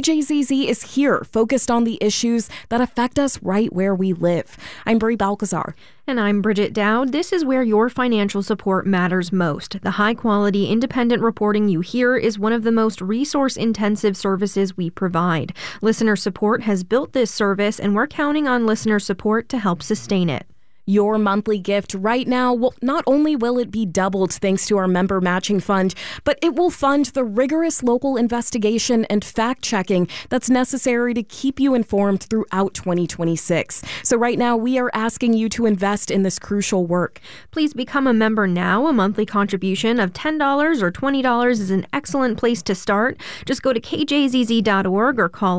KJZZ is here, focused on the issues that affect us right where we live. I'm Brie Balcazar. And I'm Bridget Dowd. This is where your financial support matters most. The high-quality, independent reporting you hear is one of the most resource-intensive services we provide. Listener Support has built this service, and we're counting on listener support to help sustain it. Your monthly gift right now, not only will it be doubled thanks to our member matching fund, but it will fund the rigorous local investigation and fact-checking that's necessary to keep you informed throughout 2026. So right now, we are asking you to invest in this crucial work. Please become a member now. A monthly contribution of $10 or $20 is an excellent place to start. Just go to kjzz.org or call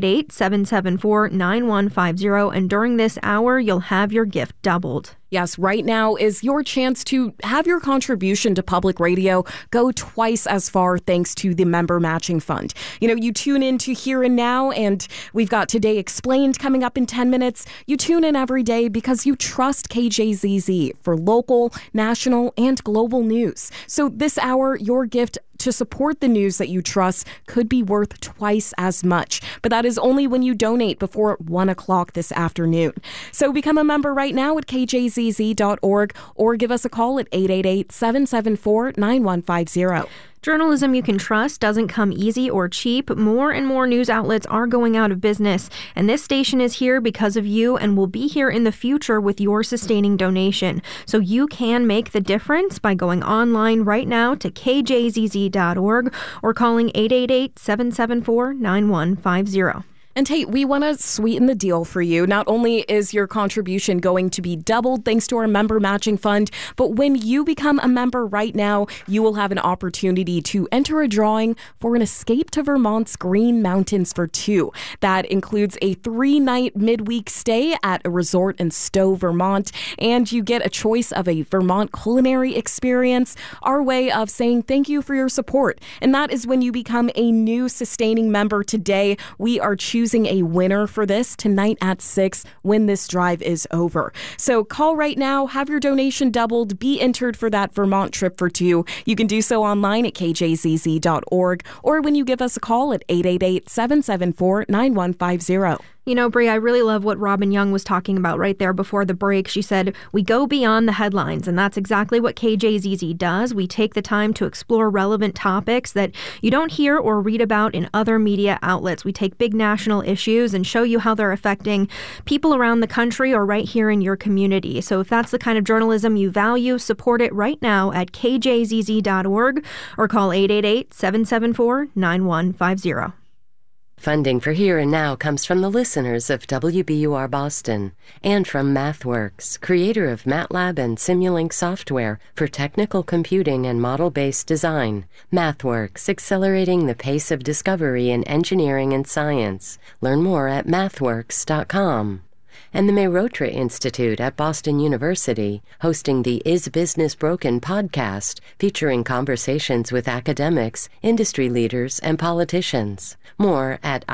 888-774-9150, and during this hour, you'll have your gift doubled. Yes, right now is your chance to have your contribution to public radio go twice as far thanks to the member matching fund. You know, you tune in to Here and Now, and we've got Today Explained coming up in 10 minutes. You tune in every day because you trust KJZZ for local, national, and global news. So this hour, your gift to support the news that you trust could be worth twice as much. But that is only when you donate before 1 o'clock this afternoon. So become a member right now at kjzz.org or give us a call at 888-774-9150. Journalism you can trust doesn't come easy or cheap. More and more news outlets are going out of business, and this station is here because of you and will be here in the future with your sustaining donation. So you can make the difference by going online right now to kjzz.org or calling 888-774-9150. And hey, we want to sweeten the deal for you. Not only is your contribution going to be doubled thanks to our member matching fund, but when you become a member right now, you will have an opportunity to enter a drawing for an escape to Vermont's Green Mountains for two. That includes a 3-night midweek stay at a resort in Stowe, Vermont, and you get a choice of a Vermont culinary experience, our way of saying thank you for your support. And that is when you become a new sustaining member today. We are choosing a winner for this tonight at 6 when this drive is over. So call right now, have your donation doubled, be entered for that Vermont trip for two. You can do so online at kjzz.org or when you give us a call at 888-774-9150. You know, Brie, I really love what Robin Young was talking about right there before the break. She said, we go beyond the headlines, and that's exactly what KJZZ does. We take the time to explore relevant topics that you don't hear or read about in other media outlets. We take big national issues and show you how they're affecting people around the country or right here in your community. So if that's the kind of journalism you value, support it right now at kjzz.org or call 888-774-9150. Funding for Here and Now comes from the listeners of WBUR Boston and from MathWorks, creator of MATLAB and Simulink software for technical computing and model-based design. MathWorks, accelerating the pace of discovery in engineering and science. Learn more at mathworks.com. And the Mehrotra Institute at Boston University, hosting the Is Business Broken podcast, featuring conversations with academics, industry leaders, and politicians. More at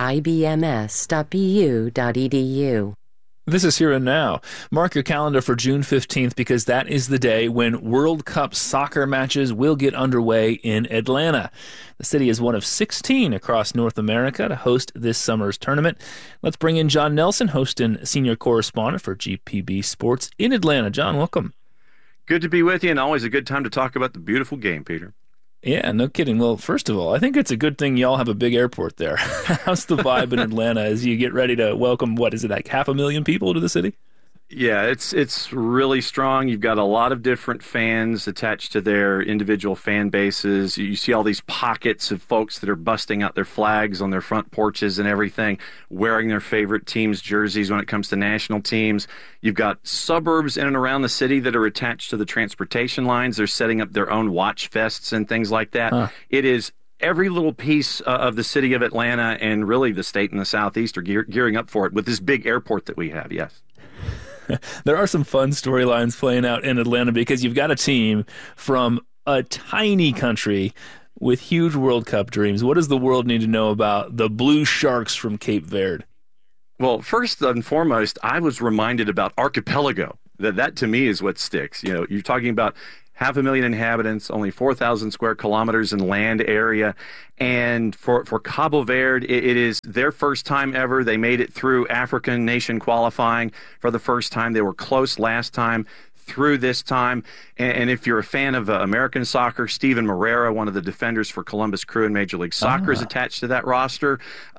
ibms.bu.edu. This is Here and Now. Mark your calendar for June 15th because that is the day when World Cup soccer matches will get underway in Atlanta. The city is one of 16 across North America to host this summer's tournament. Let's bring in John Nelson, host and senior correspondent for GPB Sports in Atlanta. John, welcome. Good to be with you, and always a good time to talk about the beautiful game, Peter. Yeah, no kidding. Well, first of all, I think it's a good thing y'all have a big airport there. How's the vibe in Atlanta as you get ready to welcome, what is it, like 500,000 people to the city? Yeah, it's really strong. You've got a lot of different fans attached to their individual fan bases. You see all these pockets of folks that are busting out their flags on their front porches and everything, wearing their favorite team's jerseys when it comes to national teams. You've got suburbs in and around the city that are attached to the transportation lines. They're setting up their own watch fests and things like that. Huh. It is every little piece of the city of Atlanta and really the state and the Southeast are gearing up for it with this big airport that we have, yes. There are some fun storylines playing out in Atlanta because you've got a team from a tiny country with huge World Cup dreams. What does the world need to know about the Blue Sharks from Cape Verde? Well, first and foremost, I was reminded about archipelago. That to me is what sticks. You know, you're talking about 500,000 inhabitants, only 4,000 square kilometers in land area. And for Cabo Verde, it is their first time ever. They made it through African nation qualifying for the first time. They were close last time, through this time. And if you're a fan of American soccer, Steven Moreira, one of the defenders for Columbus Crew in Major League Soccer, is attached to that roster.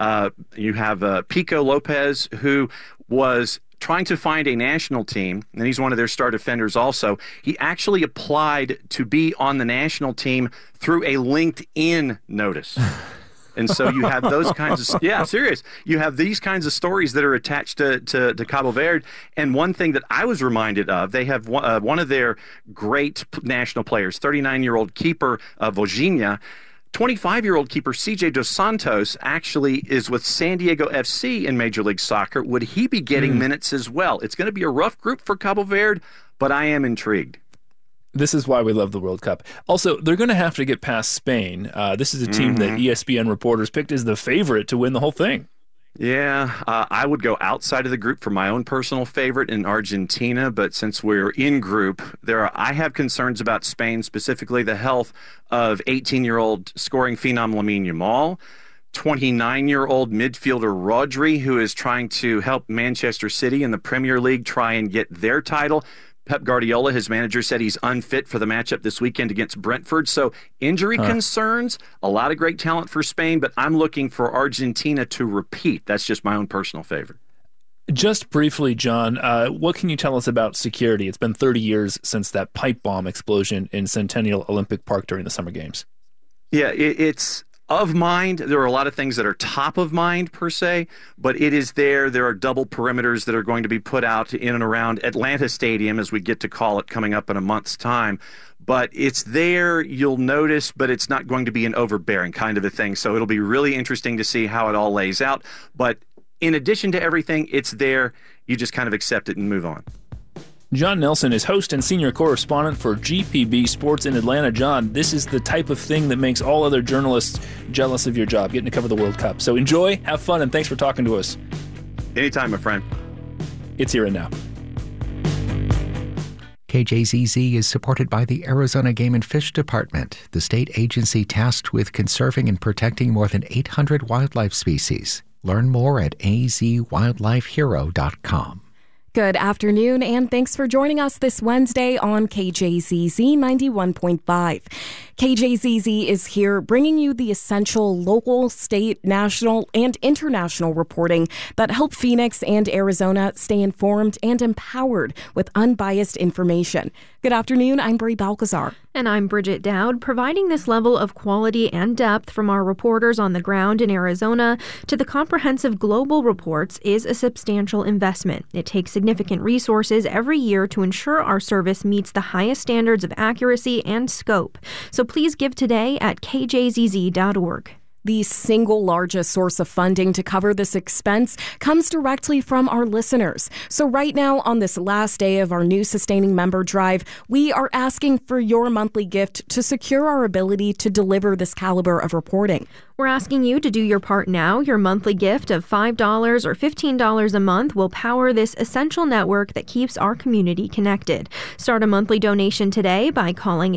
You have Pico Lopez, who was trying to find a national team, and he's one of their star defenders also. He actually applied to be on the national team through a LinkedIn notice. And so you have those kinds of, serious. You have these kinds of stories that are attached to Cabo Verde. And one thing that I was reminded of, they have one of their great national players, 39-year-old keeper Vozinha. 25-year-old keeper CJ Dos Santos actually is with San Diego FC in Major League Soccer. Would he be getting minutes as well? It's going to be a rough group for Cabo Verde, but I am intrigued. This is why we love the World Cup. Also, they're going to have to get past Spain. This is a team that ESPN reporters picked as the favorite to win the whole thing. Yeah, I would go outside of the group for my own personal favorite in Argentina, but since we're in group, I have concerns about Spain, specifically the health of 18-year-old scoring phenom Lamine Yamal, 29-year-old midfielder Rodri, who is trying to help Manchester City in the Premier League try and get their title. Pep Guardiola, his manager, said he's unfit for the matchup this weekend against Brentford. So injury concerns, a lot of great talent for Spain, but I'm looking for Argentina to repeat. That's just my own personal favorite. Just briefly, John, what can you tell us about security? It's been 30 years since that pipe bomb explosion in Centennial Olympic Park during the Summer Games. Yeah, it's of mind. There are a lot of things that are top of mind per se, but it is there. There are double perimeters that are going to be put out in and around Atlanta Stadium, as we get to call it, coming up in a month's time. But it's there, you'll notice, but it's not going to be an overbearing kind of a thing. So it'll be really interesting to see how it all lays out. But in addition to everything, it's there. You just kind of accept it and move on. John Nelson is host and senior correspondent for GPB Sports in Atlanta. John, this is the type of thing that makes all other journalists jealous of your job, getting to cover the World Cup. So enjoy, have fun, and thanks for talking to us. Anytime, my friend. It's Here and Now. KJZZ is supported by the Arizona Game and Fish Department, the state agency tasked with conserving and protecting more than 800 wildlife species. Learn more at azwildlifehero.com. Good afternoon, and thanks for joining us this Wednesday on KJZZ 91.5. KJZZ is here bringing you the essential local, state, national, and international reporting that help Phoenix and Arizona stay informed and empowered with unbiased information. Good afternoon, I'm Brie Balcazar. And I'm Bridget Dowd. Providing this level of quality and depth from our reporters on the ground in Arizona to the comprehensive global reports is a substantial investment. It takes significant resources every year to ensure our service meets the highest standards of accuracy and scope. So please give today at kjzz.org. The single largest source of funding to cover this expense comes directly from our listeners. So right now, on this last day of our new Sustaining Member Drive, we are asking for your monthly gift to secure our ability to deliver this caliber of reporting. We're asking you to do your part now. Your monthly gift of $5 or $15 a month will power this essential network that keeps our community connected. Start a monthly donation today by calling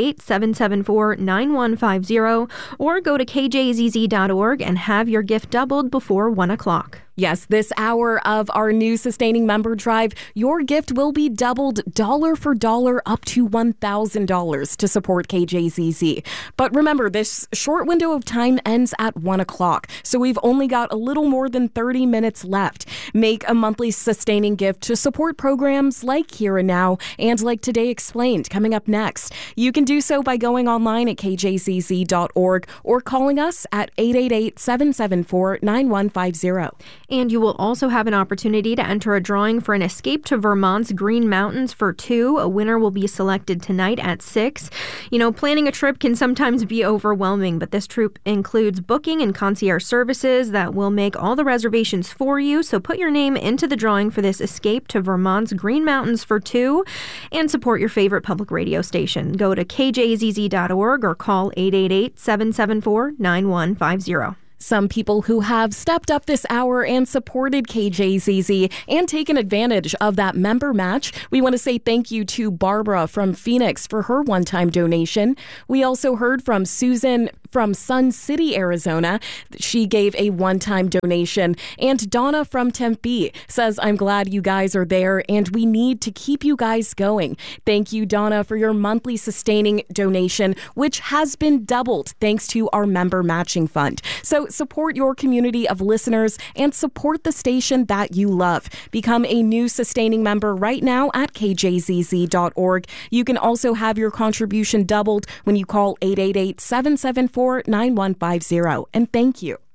888-774-9150 or go to kjzz.org and have your gift doubled before 1 o'clock. Yes, this hour of our new Sustaining Member Drive, your gift will be doubled dollar for dollar up to $1,000 to support KJZZ. But remember, this short window of time ends at 1 o'clock, so we've only got a little more than 30 minutes left. Make a monthly sustaining gift to support programs like Here and Now and like Today Explained coming up next. You can do so by going online at kjzz.org or calling us at 888-774-9150. And you will also have an opportunity to enter a drawing for an escape to Vermont's Green Mountains for two. A winner will be selected tonight at 6. You know, planning a trip can sometimes be overwhelming, but this trip includes booking and concierge services that will make all the reservations for you. So put your name into the drawing for this escape to Vermont's Green Mountains for two and support your favorite public radio station. Go to kjzz.org or call 888-774-9150. Some people who have stepped up this hour and supported KJZZ and taken advantage of that member match. We want to say thank you to Barbara from Phoenix for her one-time donation. We also heard from Susan from Sun City, Arizona. She gave a one-time donation. And Donna from Tempe says, I'm glad you guys are there and we need to keep you guys going. Thank you, Donna, for your monthly sustaining donation, which has been doubled thanks to our member matching fund. So support your community of listeners and support the station that you love. Become a new sustaining member right now at kjzz.org. You can also have your contribution doubled when you call 888-774-9150. And thank you.